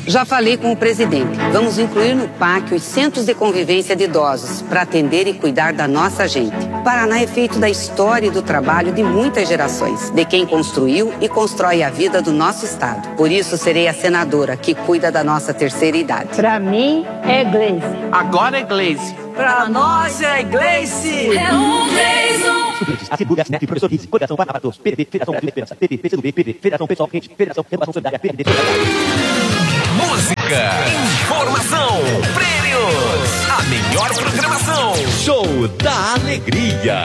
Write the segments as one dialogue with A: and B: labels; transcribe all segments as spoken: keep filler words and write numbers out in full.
A: Já falei com o presidente. Vamos incluir no P A C os centros de convivência de idosos para atender e cuidar da nossa gente. Paraná é feito da história e do trabalho de muitas gerações, de quem construiu e constrói a vida do nosso estado. Por isso, serei a senadora que cuida da nossa terceira idade.
B: Pra mim, é Gleice.
C: Agora é Gleice.
D: Pra nós é Gleice.
E: É um Gleison.
F: Assegura, F N E T, Professor Kids, Coligação para Amadores, P D T, Federação Brasil da Esperança, P P, P C do B, P V, Federação Pessoal Quente, Federação Educação Solidária, P M D.
G: Música, informação, prêmios, a melhor programação. Show da Alegria.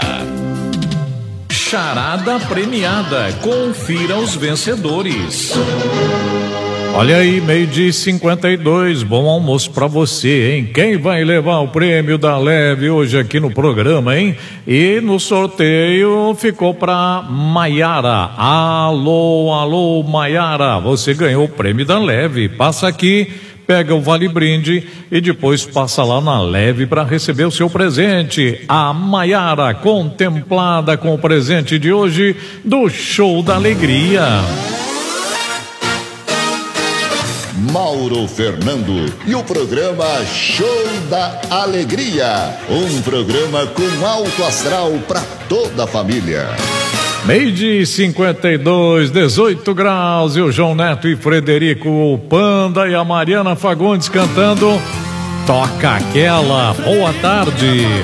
H: Charada premiada. Confira os vencedores. Olha aí, meio-dia e cinquenta e dois, bom almoço pra você, hein? Quem vai levar o prêmio da Leve hoje aqui no programa, hein? E no sorteio ficou pra Maiara. Alô, alô, Maiara, você ganhou o prêmio da Leve. Passa aqui, pega o Vale Brinde e depois passa lá na Leve para receber o seu presente. A Maiara, contemplada com o presente de hoje do Show da Alegria.
I: Mauro Fernando e o programa Show da Alegria, um programa com alto astral para toda a família.
H: Meio-dia e cinquenta e dois, dezoito graus, e o João Neto e Frederico, o Panda e a Mariana Fagundes cantando Toca Aquela. Boa tarde.